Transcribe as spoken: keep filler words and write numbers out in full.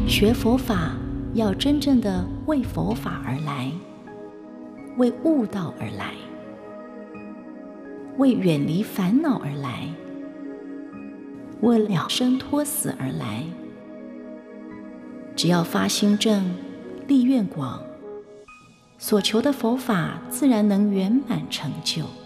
学佛法要真正的为佛法而来，为悟道而来，为远离烦恼而来，为了生脱死而来。只要发心正，立愿广，所求的佛法自然能圆满成就。